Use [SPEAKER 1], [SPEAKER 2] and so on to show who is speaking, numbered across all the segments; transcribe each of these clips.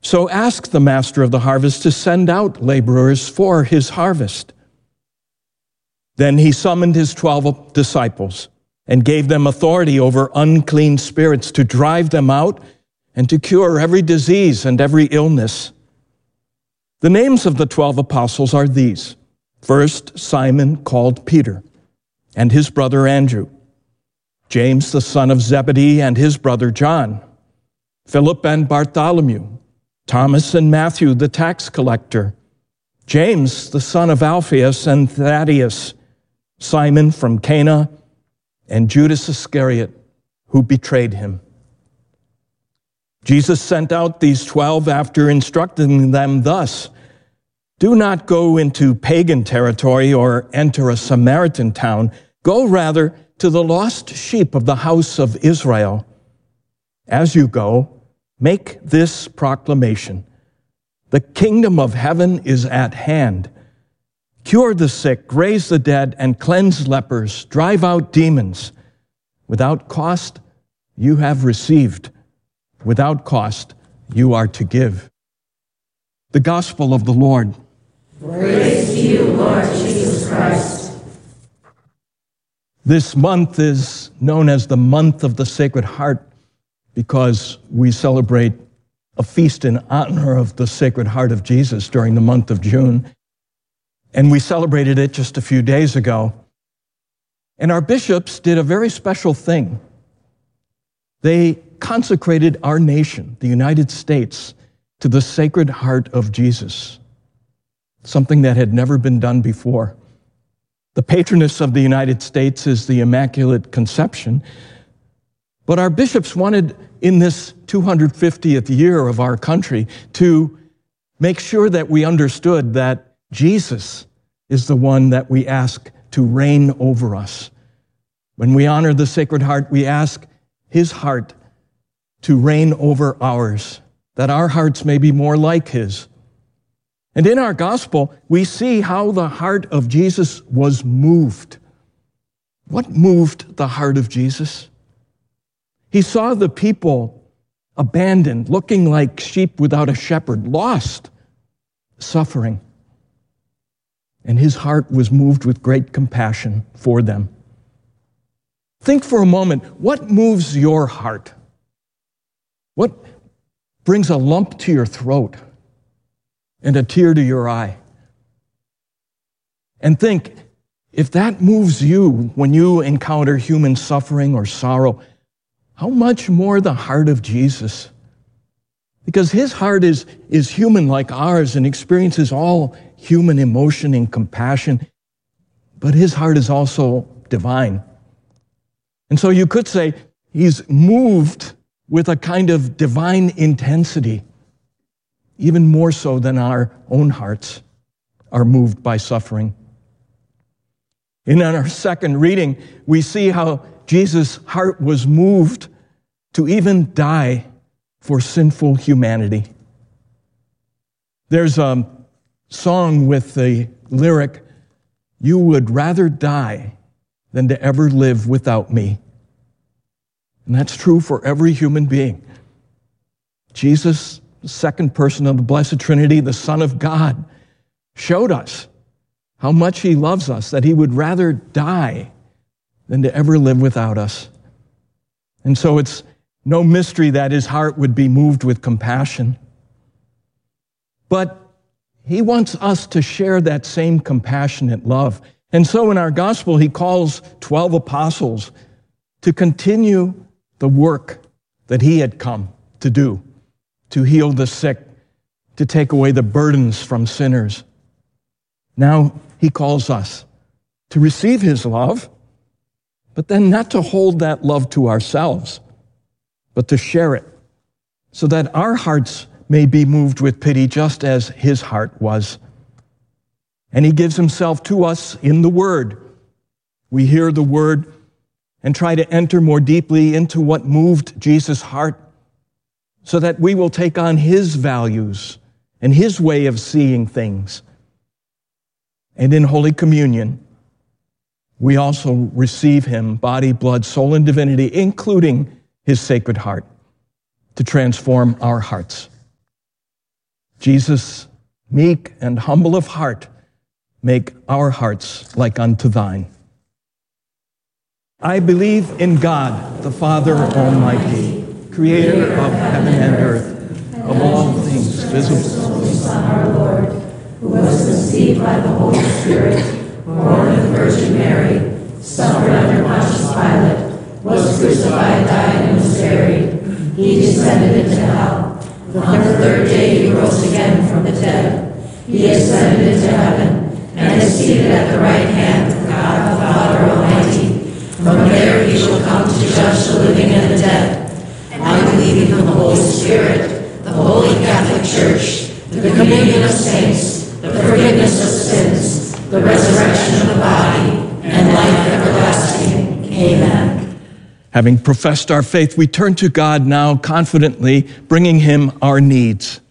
[SPEAKER 1] So ask the master of the harvest to send out laborers for his harvest." Then he summoned his 12 disciples and gave them authority over unclean spirits to drive them out and to cure every disease and every illness. The names of the 12 apostles are these: first, Simon, called Peter, and his brother Andrew; James, the son of Zebedee, and his brother John; Philip and Bartholomew; Thomas and Matthew, the tax collector; James, the son of Alphaeus, and Thaddeus; Simon from Cana, and Judas Iscariot, who betrayed him. Jesus sent out these 12 after instructing them thus: "Do not go into pagan territory or enter a Samaritan town. Go rather to the lost sheep of the house of Israel. As you go, make this proclamation: the kingdom of heaven is at hand. Cure the sick, raise the dead, and cleanse lepers, drive out demons. Without cost, you have received. Without cost, you are to give." The Gospel of the Lord.
[SPEAKER 2] Praise to you, Lord Jesus Christ.
[SPEAKER 1] This month is known as the month of the Sacred Heart because we celebrate a feast in honor of the Sacred Heart of Jesus during the month of June. And we celebrated it just a few days ago. And our bishops did a very special thing. They consecrated our nation, the United States, to the Sacred Heart of Jesus, something that had never been done before. The patroness of the United States is the Immaculate Conception, but our bishops wanted, in this 250th year of our country, to make sure that we understood that Jesus is the one that we ask to reign over us. When we honor the Sacred Heart, we ask his heart to reign over ours, that our hearts may be more like his. And in our gospel, we see how the heart of Jesus was moved. What moved the heart of Jesus? He saw the people abandoned, looking like sheep without a shepherd, lost, suffering. And his heart was moved with great compassion for them. Think for a moment, what moves your heart? What brings a lump to your throat and a tear to your eye? And think, if that moves you when you encounter human suffering or sorrow, how much more the heart of Jesus? Because his heart is human like ours and experiences all human emotion and compassion, but his heart is also divine. And so you could say he's moved with a kind of divine intensity, even more so than our own hearts are moved by suffering. In our second reading, we see how Jesus' heart was moved to even die for sinful humanity. There's a song with the lyric, "You would rather die than to ever live without me." And that's true for every human being. Jesus, the second person of the Blessed Trinity, the Son of God, showed us how much he loves us, that he would rather die than to ever live without us. And so it's no mystery that his heart would be moved with compassion. But he wants us to share that same compassionate love. And so in our gospel, he calls 12 apostles to continue the work that he had come to do, to heal the sick, to take away the burdens from sinners. Now he calls us to receive his love, but then not to hold that love to ourselves, but to share it so that our hearts may be moved with pity just as his heart was. And he gives himself to us in the Word. We hear the Word and try to enter more deeply into what moved Jesus' heart so that we will take on his values and his way of seeing things. And in Holy Communion, we also receive him, body, blood, soul, and divinity, including his Sacred Heart, to transform our hearts. Jesus, meek and humble of heart, make our hearts like unto thine. I believe in God, the Father Almighty, creator of heaven and earth, of all things visible.
[SPEAKER 2] Only Son, our Lord, who was conceived by the Holy Spirit, born of the Virgin Mary, suffered under Pontius Pilate, was crucified, died, and was buried. He descended into hell. On the third day he rose again from the dead. He ascended into heaven, and is seated at the right hand of God the Father Almighty. From there he shall come to judge the living and the dead. I believe in the Holy Spirit, the Holy Catholic Church, the communion of saints, the forgiveness of sins, the resurrection of the body, and life everlasting. Amen.
[SPEAKER 1] Having professed our faith, we turn to God now confidently, bringing him our needs.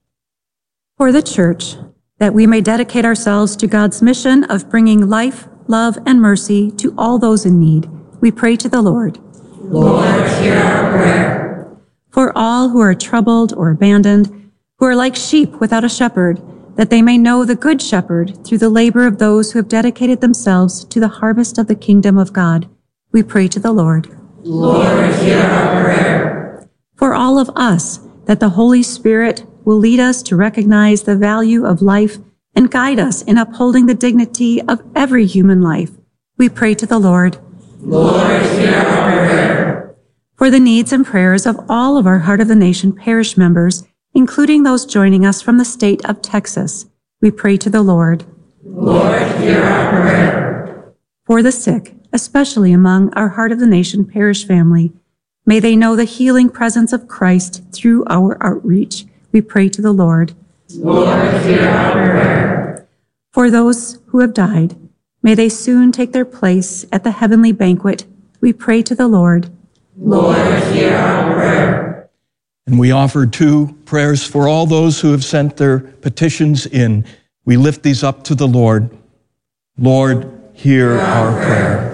[SPEAKER 3] For the Church, that we may dedicate ourselves to God's mission of bringing life, love, and mercy to all those in need, we pray to the Lord.
[SPEAKER 2] Lord, hear our prayer.
[SPEAKER 3] For all who are troubled or abandoned, who are like sheep without a shepherd, that they may know the Good Shepherd through the labor of those who have dedicated themselves to the harvest of the kingdom of God, we pray to the Lord.
[SPEAKER 2] Lord, hear our prayer.
[SPEAKER 3] For all of us, that the Holy Spirit will lead us to recognize the value of life and guide us in upholding the dignity of every human life, we pray to the Lord.
[SPEAKER 2] Lord, hear our prayer.
[SPEAKER 3] For the needs and prayers of all of our Heart of the Nation parish members, including those joining us from the state of Texas, we pray to the Lord.
[SPEAKER 2] Lord, hear our prayer.
[SPEAKER 3] For the sick, especially among our Heart of the Nation parish family, may they know the healing presence of Christ through our outreach, we pray to the Lord.
[SPEAKER 2] Lord, hear our prayer.
[SPEAKER 3] For those who have died, may they soon take their place at the heavenly banquet, we pray to the Lord.
[SPEAKER 2] Lord, hear our prayer.
[SPEAKER 1] And we offer two prayers for all those who have sent their petitions in. We lift these up to the Lord. Lord, hear our prayer.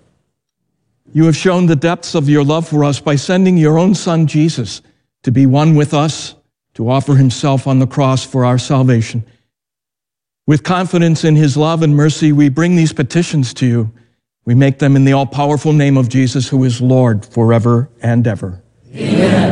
[SPEAKER 1] You have shown the depths of your love for us by sending your own Son, Jesus, to be one with us, to offer himself on the cross for our salvation. With confidence in his love and mercy, we bring these petitions to you. We make them in the all-powerful name of Jesus, who is Lord forever and ever.
[SPEAKER 2] Amen.